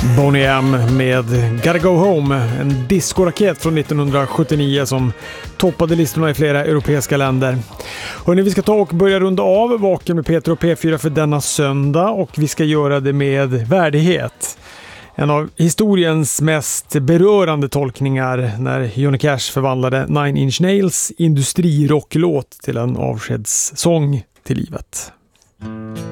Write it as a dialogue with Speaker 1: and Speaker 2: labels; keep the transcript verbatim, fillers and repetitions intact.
Speaker 1: Boney M med Gotta Go Home, en discoraket från nittonhundrasjuttionio som toppade listorna i flera europeiska länder. Hörrni, vi ska ta och börja runda av Vaken med Peter och P fyra för denna söndag, och vi ska göra det med värdighet. En av historiens mest berörande tolkningar när Johnny Cash förvandlade Nine Inch Nails industrirocklåt till en avskedssång till livet.